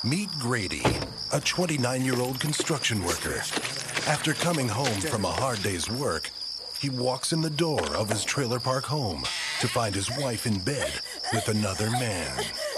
Meet Grady, a 29-year-old construction worker. After coming home from a hard day's work, he walks in the door of his trailer park home to find his wife in bed with another man.